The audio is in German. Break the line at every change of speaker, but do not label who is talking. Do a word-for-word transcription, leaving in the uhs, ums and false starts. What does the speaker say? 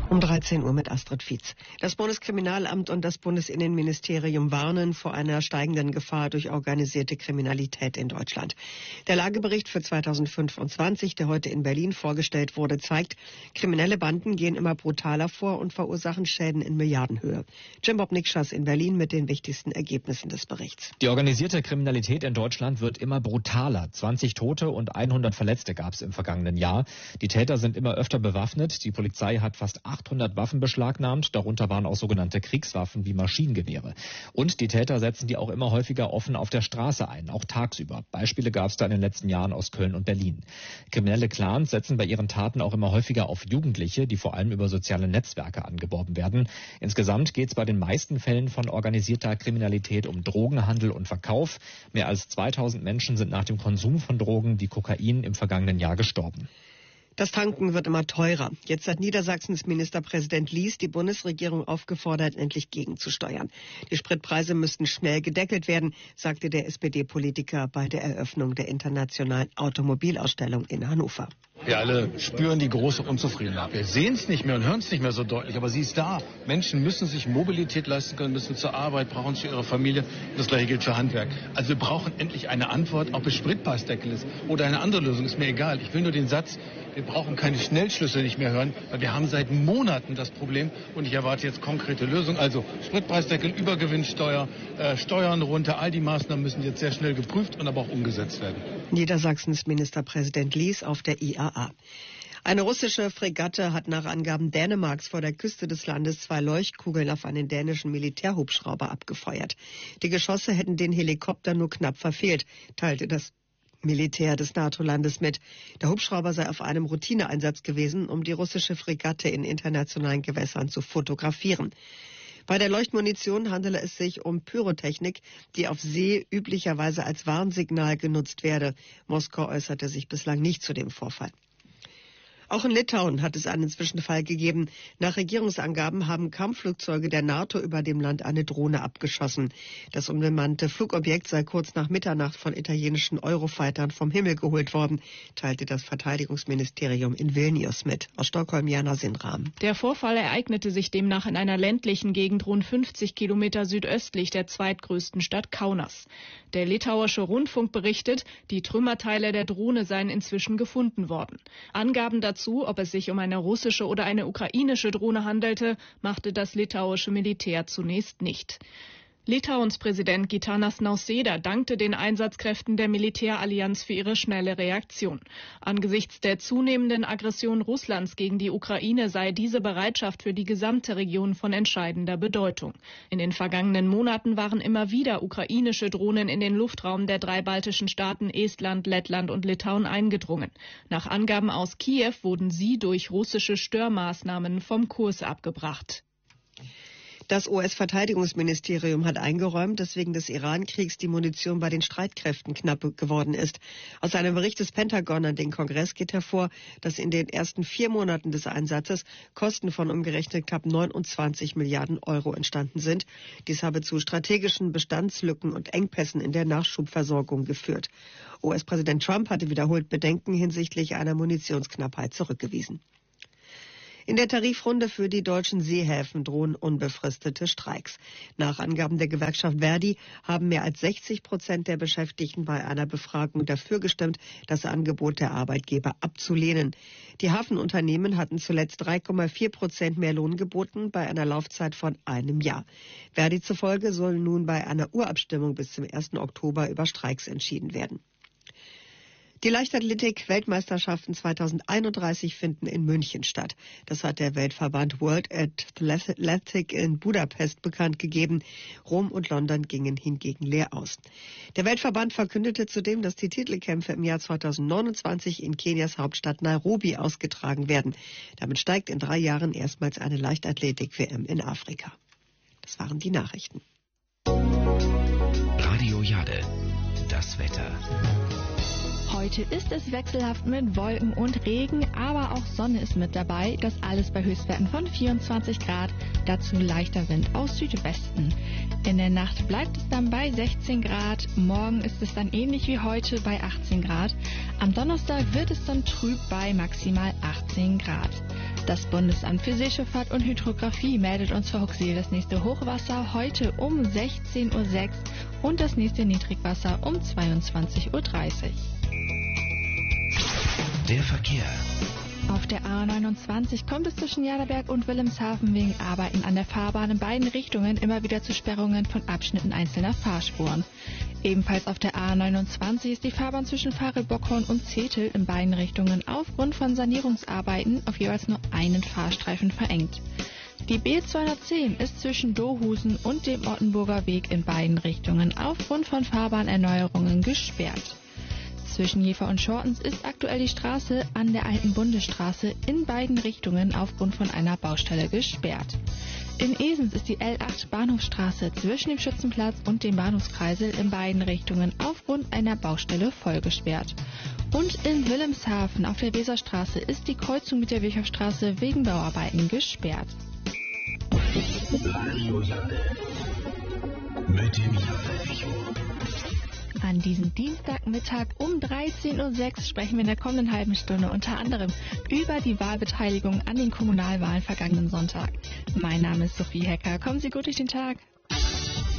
Um dreizehn Uhr mit Astrid Fietz. Das Bundeskriminalamt und das Bundesinnenministerium warnen vor einer steigenden Gefahr durch organisierte Kriminalität in Deutschland. Der Lagebericht für zweitausendfünfundzwanzig, der heute in Berlin vorgestellt wurde, zeigt, kriminelle Banden gehen immer brutaler vor und verursachen Schäden in Milliardenhöhe. Jim Bob Nikschas in Berlin mit den wichtigsten Ergebnissen des Berichts.
Die organisierte Kriminalität in Deutschland wird immer brutaler. zwanzig Tote und hundert Verletzte gab es im vergangenen Jahr. Die Täter sind immer öfter bewaffnet. Die Polizei hat fast achthundert Waffen beschlagnahmt. Darunter waren auch sogenannte Kriegswaffen wie Maschinengewehre. Und die Täter setzen die auch immer häufiger offen auf der Straße ein, auch tagsüber. Beispiele gab es da in den letzten Jahren aus Köln und Berlin. Kriminelle Clans setzen bei ihren Taten auch immer häufiger auf Jugendliche, die vor allem über soziale Netzwerke angeworben werden. Insgesamt geht es bei den meisten Fällen von organisierter Kriminalität um Drogenhandel und Verkauf. Mehr als zweitausend Menschen sind nach dem Konsum von Drogen wie Kokain im vergangenen Jahr gestorben.
Das Tanken wird immer teurer. Jetzt hat Niedersachsens Ministerpräsident Lies die Bundesregierung aufgefordert, endlich gegenzusteuern. Die Spritpreise müssten schnell gedeckelt werden, sagte der S P D-Politiker bei der Eröffnung der internationalen Automobilausstellung in Hannover.
Wir alle spüren die große Unzufriedenheit. Wir sehen es nicht mehr und hören es nicht mehr so deutlich, aber sie ist da. Menschen müssen sich Mobilität leisten können, müssen zur Arbeit, brauchen es für ihre Familie. Das gleiche gilt für Handwerk. Also wir brauchen endlich eine Antwort, ob es Spritpreisdeckel ist oder eine andere Lösung, ist mir egal. Ich will nur den Satz, wir brauchen keine Schnellschlüsse nicht mehr hören, weil wir haben seit Monaten das Problem und ich erwarte jetzt konkrete Lösungen. Also Spritpreisdeckel, Übergewinnsteuer, äh, Steuern runter, all die Maßnahmen müssen jetzt sehr schnell geprüft und aber auch umgesetzt werden.
Niedersachsens Ministerpräsident Lies auf der I A A. Eine russische Fregatte hat nach Angaben Dänemarks vor der Küste des Landes zwei Leuchtkugeln auf einen dänischen Militärhubschrauber abgefeuert. Die Geschosse hätten den Helikopter nur knapp verfehlt, teilte das Militär des NATO-Landes mit. Der Hubschrauber sei auf einem Routineeinsatz gewesen, um die russische Fregatte in internationalen Gewässern zu fotografieren. Bei der Leuchtmunition handele es sich um Pyrotechnik, die auf See üblicherweise als Warnsignal genutzt werde. Moskau äußerte sich bislang nicht zu dem Vorfall. Auch in Litauen hat es einen Zwischenfall gegeben. Nach Regierungsangaben haben Kampfflugzeuge der NATO über dem Land eine Drohne abgeschossen. Das unbemannte Flugobjekt sei kurz nach Mitternacht von italienischen Eurofightern vom Himmel geholt worden, teilte das Verteidigungsministerium in Vilnius mit. Aus Stockholm, Jana Sinram.
Der Vorfall ereignete sich demnach in einer ländlichen Gegend rund fünfzig Kilometer südöstlich der zweitgrößten Stadt Kaunas. Der litauische Rundfunk berichtet, die Trümmerteile der Drohne seien inzwischen gefunden worden. Angaben dazu, ob es sich um eine russische oder eine ukrainische Drohne handelte, machte das litauische Militär zunächst nicht. Litauens Präsident Gitanas Nausėda dankte den Einsatzkräften der Militärallianz für ihre schnelle Reaktion. Angesichts der zunehmenden Aggression Russlands gegen die Ukraine sei diese Bereitschaft für die gesamte Region von entscheidender Bedeutung. In den vergangenen Monaten waren immer wieder ukrainische Drohnen in den Luftraum der drei baltischen Staaten Estland, Lettland und Litauen eingedrungen. Nach Angaben aus Kiew wurden sie durch russische Störmaßnahmen vom Kurs abgebracht.
Das U S-Verteidigungsministerium hat eingeräumt, dass wegen des Iran-Kriegs die Munition bei den Streitkräften knapp geworden ist. Aus einem Bericht des Pentagon an den Kongress geht hervor, dass in den ersten vier Monaten des Einsatzes Kosten von umgerechnet knapp neunundzwanzig Milliarden Euro entstanden sind. Dies habe zu strategischen Bestandslücken und Engpässen in der Nachschubversorgung geführt. U S-Präsident Trump hatte wiederholt Bedenken hinsichtlich einer Munitionsknappheit zurückgewiesen. In der Tarifrunde für die deutschen Seehäfen drohen unbefristete Streiks. Nach Angaben der Gewerkschaft Verdi haben mehr als sechzig Prozent der Beschäftigten bei einer Befragung dafür gestimmt, das Angebot der Arbeitgeber abzulehnen. Die Hafenunternehmen hatten zuletzt drei Komma vier Prozent mehr Lohn geboten bei einer Laufzeit von einem Jahr. Verdi zufolge soll nun bei einer Urabstimmung bis zum ersten Oktober über Streiks entschieden werden. Die Leichtathletik-Weltmeisterschaften zweitausendeinunddreißig finden in München statt. Das hat der Weltverband World Athletic in Budapest bekannt gegeben. Rom und London gingen hingegen leer aus. Der Weltverband verkündete zudem, dass die Titelkämpfe im Jahr zweitausendneunundzwanzig in Kenias Hauptstadt Nairobi ausgetragen werden. Damit steigt in drei Jahren erstmals eine Leichtathletik-W M in Afrika. Das waren die Nachrichten.
Radio Jade, das Wetter.
Heute ist es wechselhaft mit Wolken und Regen, aber auch Sonne ist mit dabei. Das alles bei Höchstwerten von vierundzwanzig Grad, dazu leichter Wind aus Südwesten. In der Nacht bleibt es dann bei sechzehn Grad, morgen ist es dann ähnlich wie heute bei achtzehn Grad. Am Donnerstag wird es dann trüb bei maximal achtzehn Grad. Das Bundesamt für Seeschifffahrt und Hydrographie meldet uns für Huxley das nächste Hochwasser heute um sechzehn Uhr sechs und das nächste Niedrigwasser um zweiundzwanzig Uhr dreißig.
Der Verkehr.
Auf der A neunundzwanzig kommt es zwischen Jaderberg und Wilhelmshaven wegen Arbeiten an der Fahrbahn in beiden Richtungen immer wieder zu Sperrungen von Abschnitten einzelner Fahrspuren. Ebenfalls auf der A neunundzwanzig ist die Fahrbahn zwischen Farel-Bockhorn und Zetel in beiden Richtungen aufgrund von Sanierungsarbeiten auf jeweils nur einen Fahrstreifen verengt. Die B zweihundertzehn ist zwischen Dohusen und dem Ottenburger Weg in beiden Richtungen aufgrund von Fahrbahnerneuerungen gesperrt. Zwischen Jever und Schortens ist aktuell die Straße an der Alten Bundesstraße in beiden Richtungen aufgrund von einer Baustelle gesperrt. In Esens ist die L acht Bahnhofstraße zwischen dem Schützenplatz und dem Bahnhofskreisel in beiden Richtungen aufgrund einer Baustelle voll gesperrt. Und in Wilhelmshaven auf der Weserstraße ist die Kreuzung mit der Wirchhoffstraße wegen Bauarbeiten gesperrt.
Mit dem Jahre-Echo.
An diesem Dienstagmittag um dreizehn Uhr sechs sprechen wir in der kommenden halben Stunde unter anderem über die Wahlbeteiligung an den Kommunalwahlen vergangenen Sonntag. Mein Name ist Sophie Hecker. Kommen Sie gut durch den Tag.